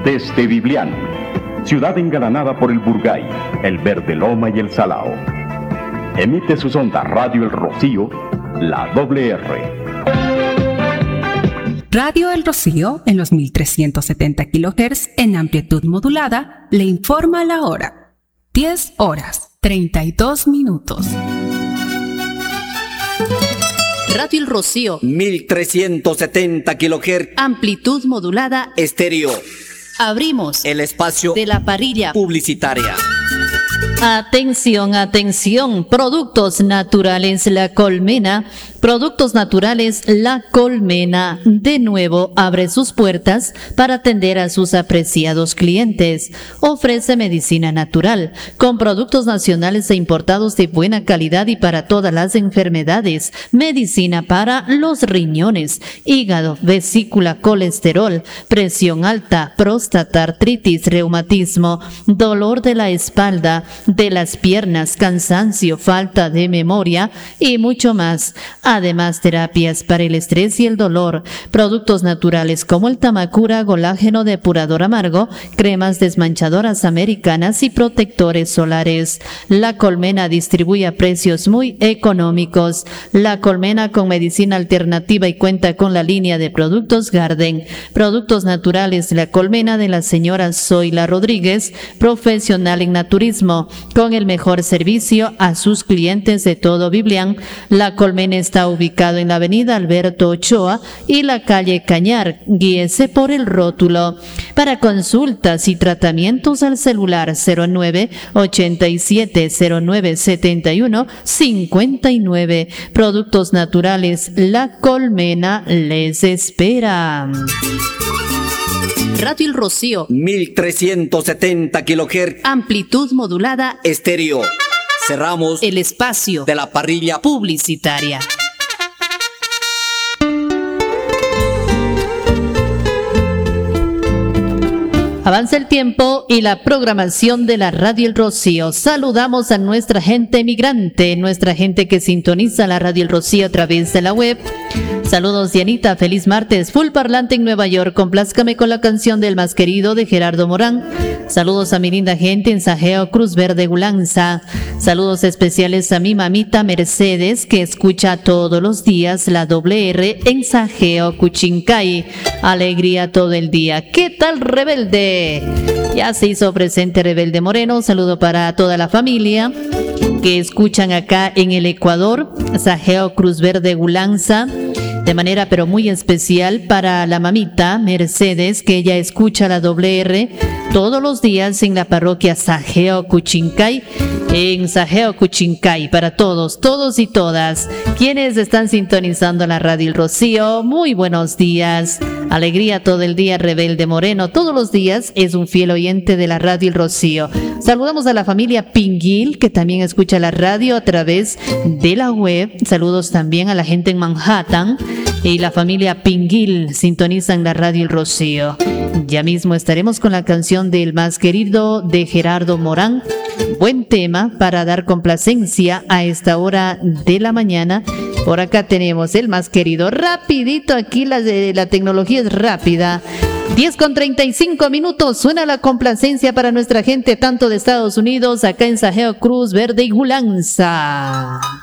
Desde Biblián, ciudad engalanada por el Burgay, el Verde Loma y el Salao. Emite sus ondas Radio El Rocío, la WR. Radio El Rocío, en los 1370 kHz en amplitud modulada, le informa la hora. 10 horas, 32 minutos. Radio El Rocío, 1370 kHz, amplitud modulada, estéreo. Abrimos el espacio de la parrilla publicitaria. Atención, atención, Productos Naturales La Colmena. Productos Naturales La Colmena de nuevo abre sus puertas para atender a sus apreciados clientes. Ofrece medicina natural con productos nacionales e importados de buena calidad y para todas las enfermedades. Medicina para los riñones, hígado, vesícula, colesterol, presión alta, próstata, artritis, reumatismo, dolor de la espalda, de las piernas, cansancio, falta de memoria y mucho más. Además, terapias para el estrés y el dolor, productos naturales como el Tamacura, colágeno depurador amargo, cremas desmanchadoras americanas y protectores solares. La Colmena distribuye a precios muy económicos. La Colmena con medicina alternativa y cuenta con la línea de productos Garden. Productos naturales La Colmena de la señora Zoila Rodríguez, profesional en naturismo, con el mejor servicio a sus clientes de todo Biblián. La Colmena está ubicado en la avenida Alberto Ochoa y la calle Cañar. Guíese por el rótulo. Para consultas y tratamientos al celular 09 87 09 71 59. Productos naturales La Colmena les espera. Radio El Rocío, 1370 kHz, amplitud modulada, estéreo. Cerramos el espacio de la parrilla publicitaria. Avanza el tiempo y la programación de la Radio El Rocío. Saludamos a nuestra gente migrante, nuestra gente que sintoniza la Radio El Rocío a través de la web. Saludos, Dianita, feliz martes, full parlante en Nueva York, complázcame con la canción del más querido de Gerardo Morán. Saludos a mi linda gente en Sajeo Cruz Verde Gulanza. Saludos especiales a mi mamita Mercedes, que escucha todos los días la WR en Sajeo Cuchincay. Alegría todo el día. ¿Qué tal, Rebelde? Ya se hizo presente Rebelde Moreno. Saludo para toda la familia que escuchan acá en el Ecuador, Sajeo Cruz Verde Gulanza. De manera pero muy especial para la mamita Mercedes, que ella escucha la WR todos los días en la parroquia Sajeo Cuchincay. En Sajeo Cuchincay, para todos y todas quienes están sintonizando la Radio El Rocío, muy buenos días. Alegría todo el día, Rebelde Moreno. Todos los días es un fiel oyente de la Radio El Rocío. Saludamos a la familia Pinguil, que también escucha la radio a través de la web. Saludos también a la gente en Manhattan. Y la familia Pinguil sintonizan la Radio El Rocío. Ya mismo estaremos con la canción del más querido de Gerardo Morán. Buen tema para dar complacencia a esta hora de la mañana. Por acá tenemos el más querido. Rapidito, aquí la tecnología es rápida. 10:35 minutos. Suena la complacencia para nuestra gente tanto de Estados Unidos, acá en Sajeo Cruz Verde y Gulanza.